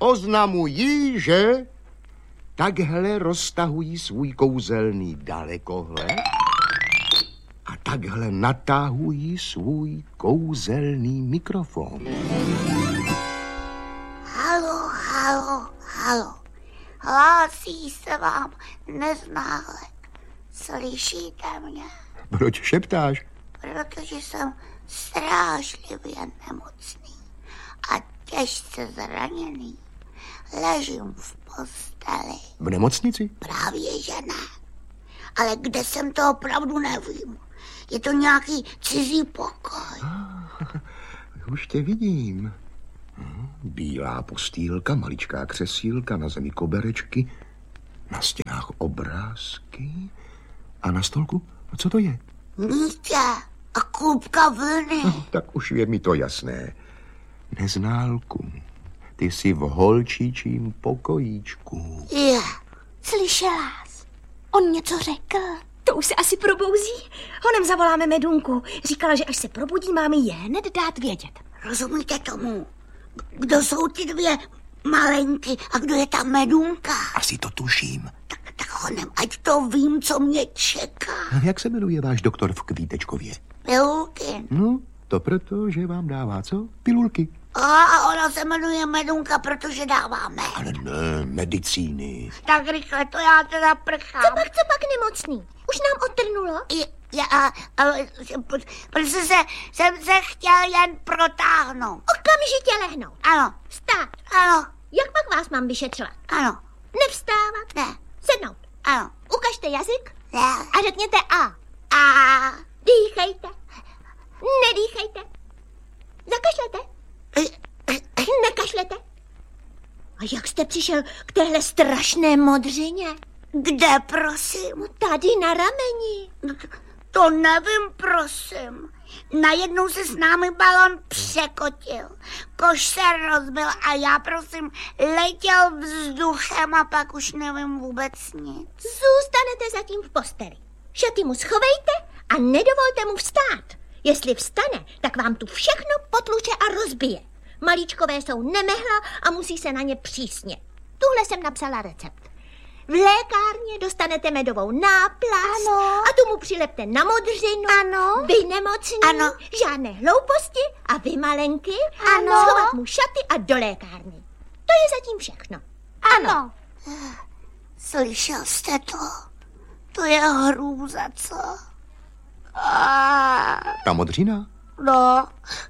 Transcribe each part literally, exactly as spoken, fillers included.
oznamují, že takhle roztahují svůj kouzelný dalekohled a takhle natahují svůj kouzelný mikrofon. Halo, halo, halo. Hlásí se vám neználek. Slyšíte mě? Proč šeptáš? Protože jsem strážlivě nemocný a těžce zraněný. Ležím v posteli. V nemocnici? Právě že ne. Ale kde jsem, to opravdu nevím. Je to nějaký cizí pokoj. Ah, už tě vidím. Bílá postýlka, maličká křesílka, na zemi koberečky, na stěnách obrázky a na stolku, co to je? Nítě a klubka vlny. No, tak už je mi to jasné. Neználku, ty jsi v holčičím pokojíčku. Je. Slyšela jsi? On něco řekl. To už se asi probouzí. Honem zavoláme Medunku. Říkala, že až se probudí, máme je hned dát vědět. Rozumíte tomu? Kdo jsou ty dvě malenky a kdo je ta Medunka? Asi to tuším. Tak, tak honem, ať to vím, co mě čeká. A jak se jmenuje váš doktor v Kvítečkově? Pilulky. No, to proto, že vám dává co? Pilulky. A ona se jmenuje Medunka, protože dává med. Ale ne, medicíny. Tak rychle, to já teda prchám. Co pak, co pak nemocný? Už nám odtrnulo? Já, ale protože se, jsem se chtěl jen protáhnout. Okamžitě lehnout. Ano. Vstát. Ano. Jak pak vás mám vyšetřovat? Ano. Nevstávat? Ne. Sednout. Ano. Ukažte jazyk. Ne. A řekněte A. A. Dýchejte. Nedýchejte. Zakašlete. Nekašlete. A jak jste přišel k téhle strašné modřině? Kde, prosím? No tady na rameni. To nevím, prosím. Najednou se s námi balon překotil. Koš se rozbil a já, prosím, letěl vzduchem a pak už nevím vůbec nic. Zůstanete zatím v posteli. Šaty mu schovejte a nedovolte mu vstát. Jestli vstane, tak vám tu všechno potluče a rozbije. Malíčkové jsou nemehla a musí se na ně přísně. Tuhle jsem napsala recept. V lékárně dostanete medovou náplast. Ano. A tu mu přilepte na modřinu. Ano. Vy nemocní. Ano. Žádné hlouposti a vy malenky. Ano. Schovat mu šaty a do lékárny. To je zatím všechno. Ano. Slyšel jste to? To je hrůza, co? A... Ta modřina? No,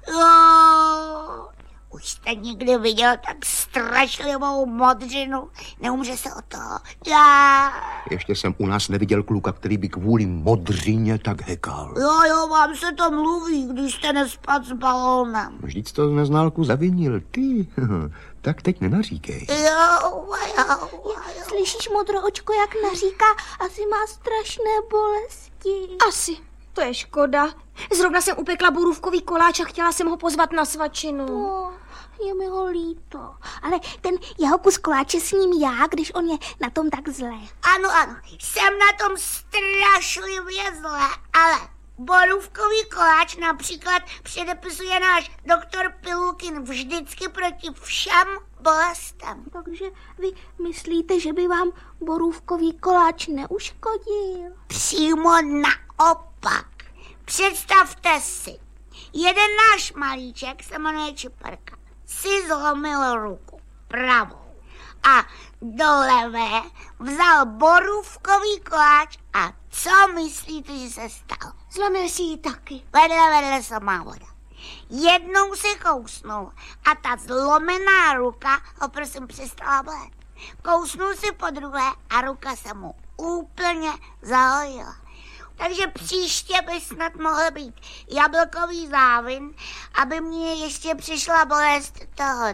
jo. Už jste někdy viděl tak strašlivou modřinu? Neumře se o to. Já... Ještě jsem u nás neviděl kluka, který by kvůli modřině tak hekal. Jo, jo, vám se to mluví, když jste nespad s balónem. Vždyť to neználku zavinil ty. Tak teď nenaříkej. Jo, jo, jo. Slyšíš, modroočko, jak naříká? Asi má strašné bolesti. Asi. To je škoda. Zrovna jsem upekla borůvkový koláč a chtěla jsem ho pozvat na svačinu. No, je mi ho líto. Ale ten jeho kus koláče s ním já, když on je na tom tak zlé. Ano, ano, jsem na tom strašlivě zle, ale borůvkový koláč například předepisuje náš doktor Pilulkin vždycky proti všem bolestem. Takže vy myslíte, že by vám borůvkový koláč neuškodil? Přímo naopak. Představte si, jeden náš malíček se jmenuje Čiperka, si zlomil ruku pravou a do levé vzal borůvkový koláč a co myslíte, že se stalo? Zlomil si ji taky. Vedle, vedle samá voda. Jednou se kousnul a ta zlomená ruka ho prosím přestala bolet. Kousnul si po druhé a ruka se mu úplně zahojila. Takže příště by snad mohl být jablkový závin, aby mě ještě přišla bolest toho,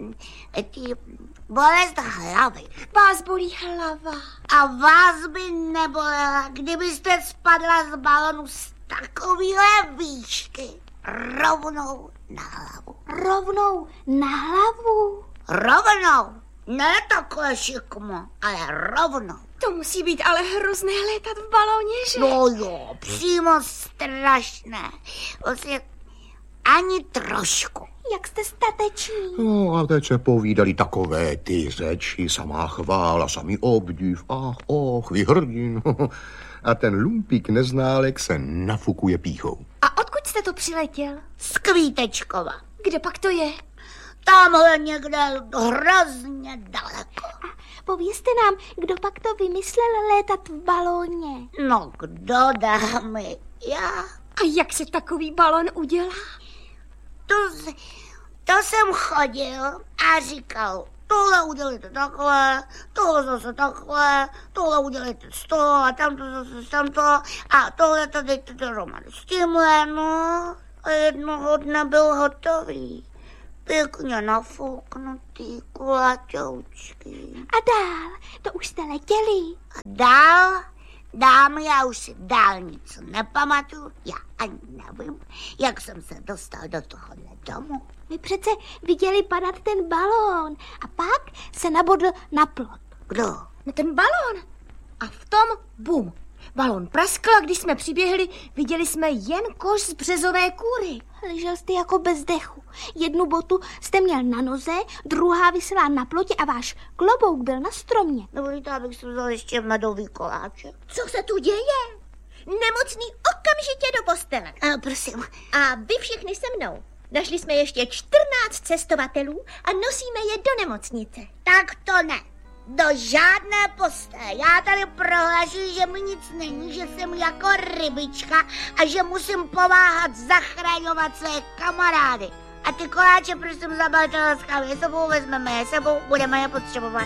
tý, bolest hlavy. Vás bolí hlava. A vás by nebolela, kdybyste spadla z balonu z takovýhle výšky rovnou na hlavu. Rovnou na hlavu? Rovnou. Ne takhle šikmo, ale rovnou. To musí být ale hrozné létat v balóně, že? No jo, přímo strašné. Vlastně ani trošku. Jak jste stateční. No a teď se povídali takové ty řeči, samá chvála, samý obdiv, ach, och, vy hrdin. A ten lumpík neználek se nafukuje pýchou. A odkud jste to přiletěl? Z Kvítečkova. Kde pak to je? Tamhle někde hrozně daleko. A povězte nám, kdo pak to vymyslel létat v balóně. No kdo, dámy? Já. A jak se takový balon udělá? To, to jsem chodil a říkal, tohle udělejte takhle, tohle zase takhle, tohle udělejte z toho a tamto zase z tamto a tohle to dejte dohromady s tímhle, no. A jednoho dne byl hotový. Pěkně nafouknutý kulaťoučky. A dál, to už jste letěli. A dál, dámy, já už si dálnicu nepamatuju, já ani nevím, jak jsem se dostal do tohohle domu. My přece viděli padat ten balón a pak se nabodl na plot. Kdo? No ten balon. A v tom bum. Balon praskl a když jsme přiběhli, viděli jsme jen koš z březové kůry. Ležel jste jako bez dechu. Jednu botu jste měl na noze, druhá visela na plotě a váš klobouk byl na stromě. Dovolíte, abych si vzal ještě medový koláček? Co se tu děje? Nemocný okamžitě do postele. A prosím. A vy všichni se mnou. Našli jsme ještě čtrnáct cestovatelů a nosíme je do nemocnice. Tak to ne. Do žádné postele. Já tady prohlašuji, že mi nic není, že jsem jako rybička a že musím pomáhat zachraňovat své kamarády. A ty koláče prosím zabalte laskavě, sebou vezmeme je sebou, budeme je potřebovat.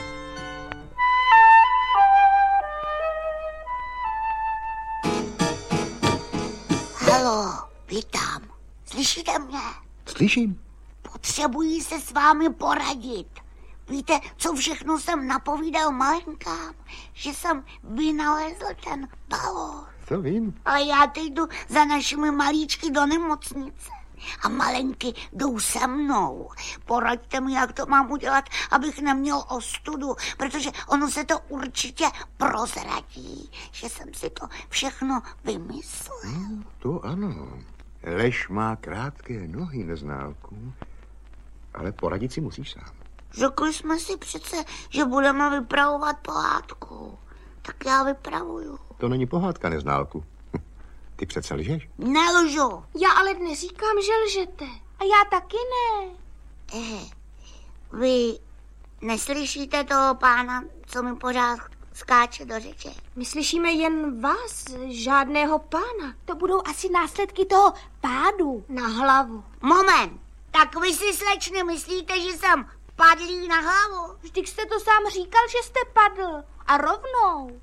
Haló, vítám. Slyšíte mě? Slyším. Potřebuji se s vámi poradit. Víte, co všechno jsem napovídal malenkám? Že jsem vynalezl ten balón. To vím. Ale já teď jdu za našimi malíčky do nemocnice. A malenky jdou se mnou. Poraďte mi, jak to mám udělat, abych neměl ostudu, protože ono se to určitě prozradí, že jsem si to všechno vymyslel. Hmm, to ano. Lež má krátké nohy, neználku, ale poradit si musíš sám. Řekli jsme si přece, že budeme vypravovat pohádku. Tak já vypravuju. To není pohádka, neználku. Ty přece lžeš? Nelžu. Já ale neříkám, že lžete. A já taky ne. Eh, vy neslyšíte toho pána, co mi pořád skáče do řeče? My slyšíme jen vás, žádného pána. To budou asi následky toho pádu. Na hlavu. Moment, tak vy si, slečny, myslíte, že jsem padlý na hlavu? Vždyť jste to sám říkal, že jste padl. A rovnou.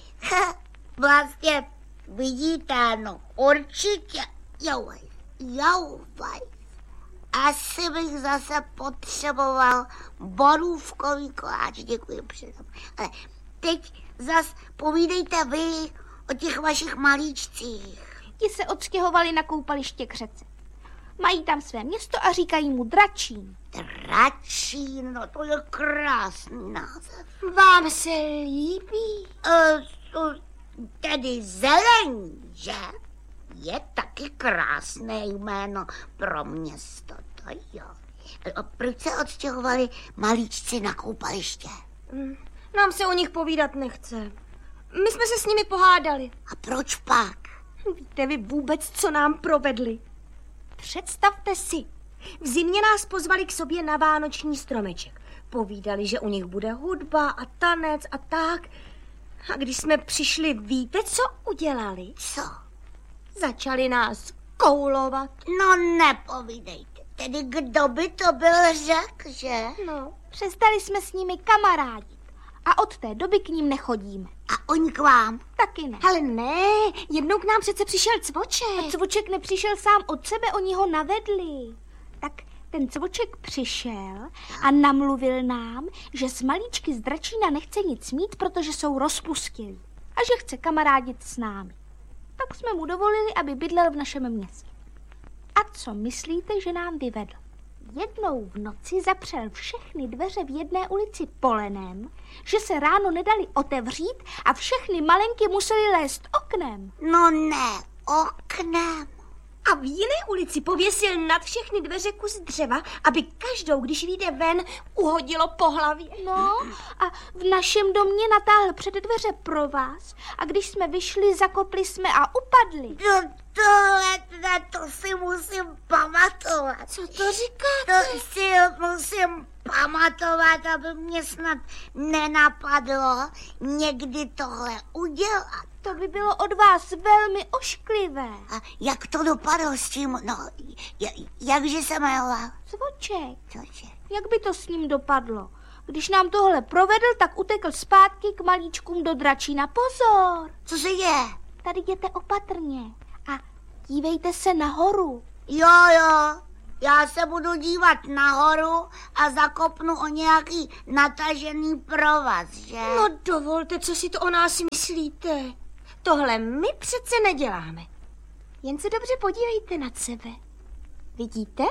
Vlastně vidíte, no určitě. Jouvaj, jouvaj. Asi bych zase potřeboval borůvkový koláč. Děkuji předem. Ale teď zas povídejte vy o těch vašich malíčcích. Ti se odstěhovali na koupaliště k řece. Mají tam své město a říkají mu Dračín. Dračín, no to je krásný název. Vám se líbí? E, to, tedy zelení, že? Je taky krásné jméno pro město, to jo. A proč se odstěhovali malíčci na koupaliště? Nám se o nich povídat nechce. My jsme se s nimi pohádali. A proč pak? Víte vy vůbec, co nám provedli? Představte si, v zimě nás pozvali k sobě na vánoční stromeček. Povídali, že u nich bude hudba a tanec a tak. A když jsme přišli, víte, co udělali? Co? Začali nás koulovat. No nepovídejte. Tedy kdo by to byl řek, že? No, přestali jsme s nimi kamarádit. A od té doby k ním nechodíme. A oni k vám? Taky ne. Ale ne, jednou k nám přece přišel Cvoček. A Cvoček nepřišel sám od sebe, oni ho navedli. Tak ten Cvoček přišel a namluvil nám, že z malíčky z Dračína nechce nic mít, protože jsou rozpustilí. A že chce kamarádit s námi. Tak jsme mu dovolili, aby bydlel v našem městě. A co myslíte, že nám vyvedl? Jednou v noci zapřel všechny dveře v jedné ulici polenem, že se ráno nedali otevřít a všechny malenky museli lézt oknem. No ne, oknem. A v jiné ulici pověsil nad všechny dveře kus dřeva, aby každou, když vyjde ven, uhodilo po hlavě. No a v našem domě natáhl před dveře pro vás a když jsme vyšli, zakopli jsme a upadli. To, tohle, to si musím pamatovat. Co to říkáte? To si musím pamatovat, aby mě snad nenapadlo někdy tohle udělat. To by bylo od vás velmi ošklivé. A jak to dopadlo s tím, no, jakže se jmenoval? Cvoček, Cože? jak by to s ním dopadlo? Když nám tohle provedl, tak utekl zpátky k malíčkům do Dračína. Pozor! Co se děje? Tady jděte opatrně a dívejte se nahoru. Jo, jo, já se budu dívat nahoru a zakopnu o nějaký natažený provaz, že? No dovolte, co si to o nás myslíte. Tohle my přece neděláme. Jen se dobře podívejte nad sebe. Vidíte?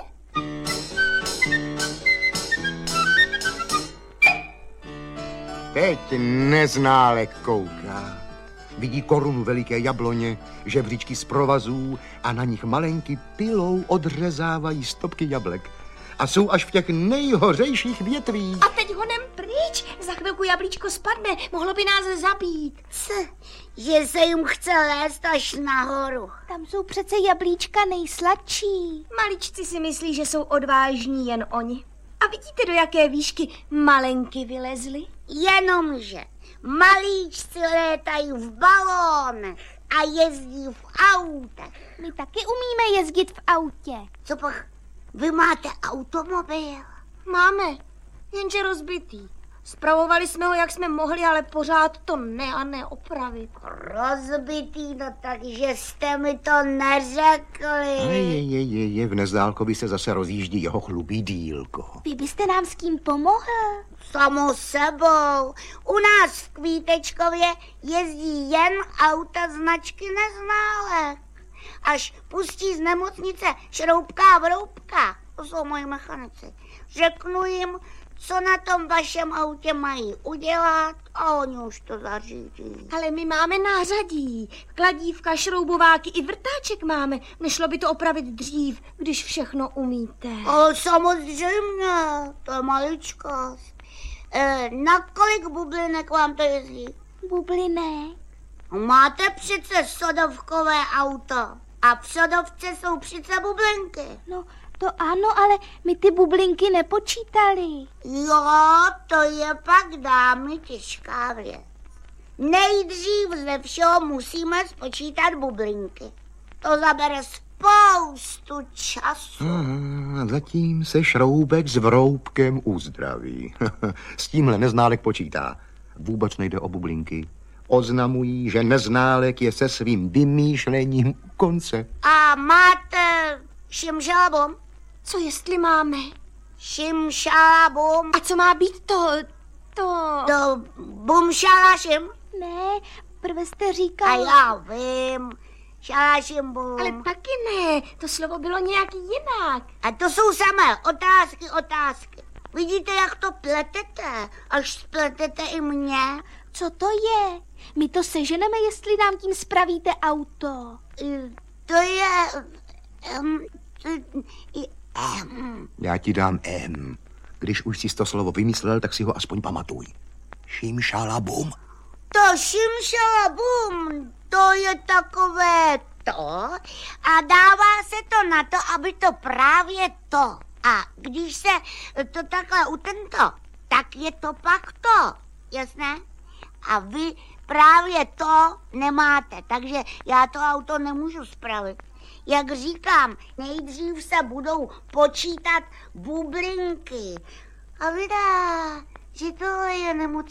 Teď neználek kouká. Vidí korunu veliké jabloně, žebříčky z provazů a na nich malenky pilou odřezávají stopky jablek. A jsou až v těch nejhořejších větvích. A teď honem pryč. Za chvilku jablíčko spadne, mohlo by nás zabít. Co? Že se jim chce lézt až nahoru. Tam jsou přece jablíčka nejsladší. Maličci si myslí, že jsou odvážní jen oni. A vidíte, do jaké výšky malenky vylezly? Jenomže malíčci létají v balónech a jezdí v autech. My taky umíme jezdit v autě. Co pak? Vy máte automobil? Máme, jenže rozbitý. Spravovali jsme ho, jak jsme mohli, ale pořád to ne a ne opravit. Rozbitý, no takže jste mi to neřekli. Je, je, je, je, v Nezdálkovi se zase rozjíždí jeho chlubý dílko. Vy byste nám s tím pomohl? Samo sebou. U nás v Kvítečkově jezdí jen auta značky Neználek. Až pustí z nemocnice Šroubka a Vroubka, to jsou moji mechanici, řeknu jim, co na tom vašem autě mají udělat a oni už to zařídí. Ale my máme nářadí. Kladívka, šroubováky i vrtáček máme. Nešlo by to opravit dřív, když všechno umíte. Ale samozřejmě, to je maličkost. E, na kolik bublinek vám to jezdí? Bublinek? Máte přece sodovkové auto a v sodovce jsou přece bublinky. No, to ano, ale my ty bublinky nepočítali. Jo, to je pak, dámy, těžká věc. Nejdřív ze všeho musíme spočítat bublinky. To zabere spoustu času. A zatím se Šroubek s Vroubkem uzdraví. S tímhle Neználek počítá. Vůbec nejde o bublinky. Oznamují, že Neználek je se svým vymýšlením u konce. A máte šimšalabum? Co jestli máme? Šimšalabum? A co má být to... to... To bumšalašim? Ne, prve jste A říkal... já vím, šalašim bum. Ale taky ne, to slovo bylo nějak jinak. A to jsou samé otázky, otázky. Vidíte, jak to pletete, až spletete i mě? Co to je? My to seženeme, jestli nám tím spravíte auto. To je... Um, to, um. Já ti dám M. Když už jsi to slovo vymyslel, tak si ho aspoň pamatuj. Šimšalabum. To šimšalabum, to je takové to a dává se to na to, aby to právě to. A když se to takhle utento, tak je to pak to, jasné? A vy právě to nemáte, takže já to auto nemůžu spravit. Jak říkám, nejdřív se budou počítat bublinky. A vydá, že tohle je nemoc